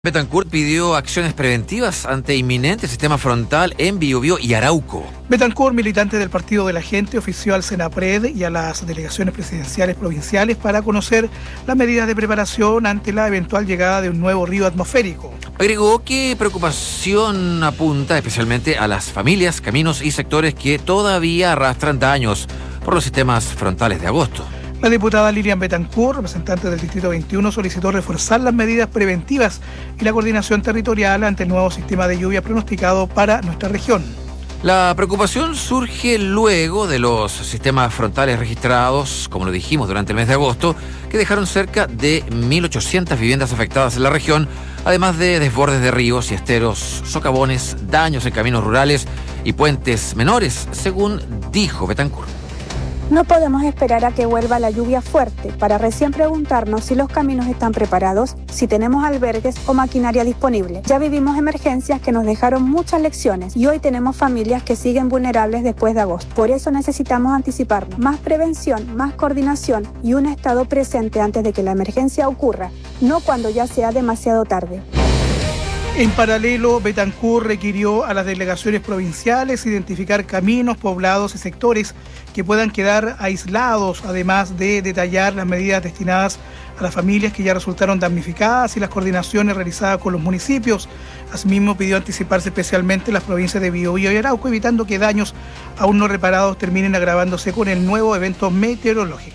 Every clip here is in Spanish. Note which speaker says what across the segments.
Speaker 1: Betancur pidió acciones preventivas ante inminente sistema frontal en Biobío y Arauco.
Speaker 2: Betancur, militante del Partido de la Gente, ofició al Senapred y a las delegaciones presidenciales provinciales para conocer las medidas de preparación ante la eventual llegada de un nuevo río atmosférico.
Speaker 1: Agregó que preocupación apunta especialmente a las familias, caminos y sectores que todavía arrastran daños por los sistemas frontales de agosto.
Speaker 2: La diputada Lilian Betancur, representante del Distrito 21, solicitó reforzar las medidas preventivas y la coordinación territorial ante el nuevo sistema de lluvia pronosticado para nuestra región.
Speaker 1: La preocupación surge luego de los sistemas frontales registrados, como lo dijimos, durante el mes de agosto, que dejaron cerca de 1.800 viviendas afectadas en la región, además de desbordes de ríos y esteros, socavones, daños en caminos rurales y puentes menores, según dijo Betancur.
Speaker 3: No podemos esperar a que vuelva la lluvia fuerte para recién preguntarnos si los caminos están preparados, si tenemos albergues o maquinaria disponible. Ya vivimos emergencias que nos dejaron muchas lecciones y hoy tenemos familias que siguen vulnerables después de agosto. Por eso necesitamos anticiparnos. Más prevención, más coordinación y un Estado presente antes de que la emergencia ocurra, no cuando ya sea demasiado tarde.
Speaker 2: En paralelo, Betancur requirió a las delegaciones provinciales identificar caminos, poblados y sectores que puedan quedar aislados, además de detallar las medidas destinadas a las familias que ya resultaron damnificadas y las coordinaciones realizadas con los municipios. Asimismo, pidió anticiparse especialmente las provincias de Biobío y Arauco, evitando que daños aún no reparados terminen agravándose con el nuevo evento meteorológico.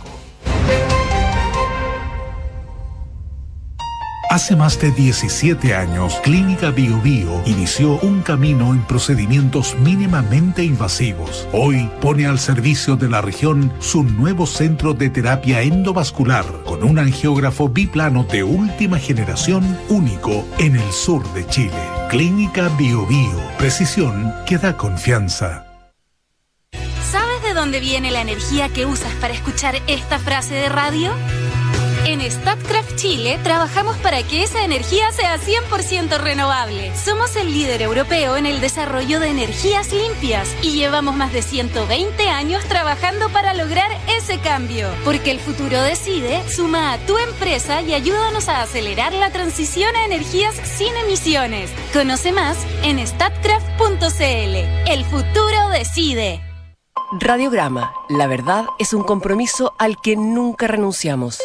Speaker 4: Hace más de 17 años, Clínica Biobío inició un camino en procedimientos mínimamente invasivos. Hoy pone al servicio de la región su nuevo centro de terapia endovascular con un angiógrafo biplano de última generación único en el sur de Chile. Clínica Biobío, precisión que da confianza.
Speaker 5: ¿Sabes de dónde viene la energía que usas para escuchar esta frase de radio? En Statkraft Chile trabajamos para que esa energía sea 100% renovable. Somos el líder europeo en el desarrollo de energías limpias y llevamos más de 120 años trabajando para lograr ese cambio. Porque el futuro decide, suma a tu empresa y ayúdanos a acelerar la transición a energías sin emisiones. Conoce más en statkraft.cl. El futuro decide.
Speaker 6: Radiograma. La verdad es un compromiso al que nunca renunciamos.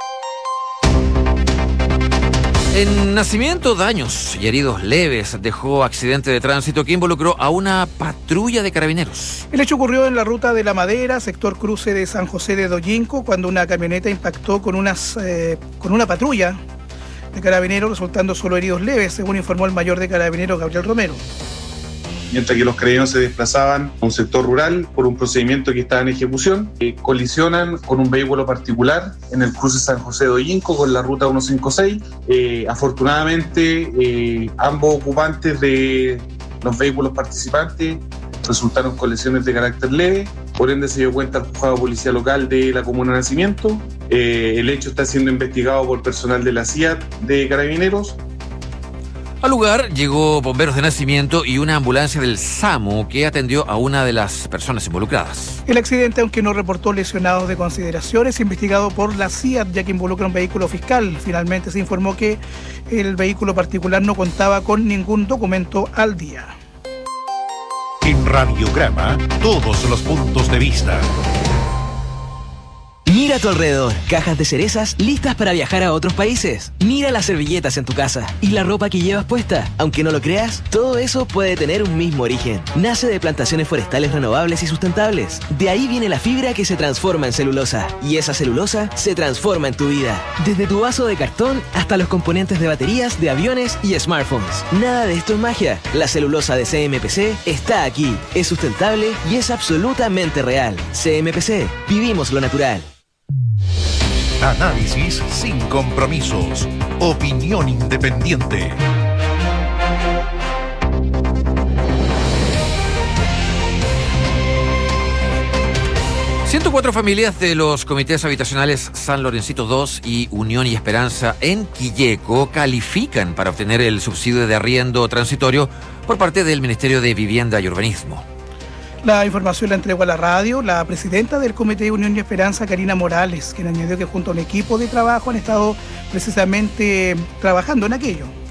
Speaker 1: En Nacimiento, daños y heridos leves dejó accidente de tránsito que involucró a una patrulla de carabineros.
Speaker 2: El hecho ocurrió en la ruta de La Madera, sector cruce de San José de Doyinco, cuando una camioneta impactó con una patrulla de carabineros, resultando solo heridos leves, según informó el mayor de carabineros, Gabriel Romero.
Speaker 7: Mientras que los carabineros se desplazaban a un sector rural por un procedimiento que estaba en ejecución, colisionan con un vehículo particular en el cruce San José de Doyinco con la ruta 156. Afortunadamente, ambos ocupantes de los vehículos participantes resultaron con lesiones de carácter leve, por ende se dio cuenta el juzgado de policía local de la comuna de Nacimiento. El hecho está siendo investigado por personal de la CIAT de Carabineros.
Speaker 1: Al lugar llegó bomberos de Nacimiento y una ambulancia del SAMU que atendió a una de las personas involucradas.
Speaker 2: El accidente, aunque no reportó lesionados de consideración, es investigado por la CIAT, ya que involucra un vehículo fiscal. Finalmente se informó que el vehículo particular no contaba con ningún documento al día.
Speaker 4: En Radiograma, todos los puntos de vista.
Speaker 8: Mira a tu alrededor, cajas de cerezas listas para viajar a otros países. Mira las servilletas en tu casa y la ropa que llevas puesta. Aunque no lo creas, todo eso puede tener un mismo origen. Nace de plantaciones forestales renovables y sustentables. De ahí viene la fibra que se transforma en celulosa. Y esa celulosa se transforma en tu vida. Desde tu vaso de cartón hasta los componentes de baterías, de aviones y smartphones. Nada de esto es magia. La celulosa de CMPC está aquí. Es sustentable y es absolutamente real. CMPC, vivimos lo natural.
Speaker 4: Análisis sin compromisos. Opinión independiente.
Speaker 1: ...104 familias de los comités habitacionales San Lorencito II y Unión y Esperanza en Quilleco califican para obtener el subsidio de arriendo transitorio por parte del Ministerio de Vivienda y Urbanismo.
Speaker 2: La información la entregó a la radio la presidenta del Comité de Unión y Esperanza, Karina Morales, quien añadió que junto a un equipo de trabajo han estado precisamente trabajando en aquello.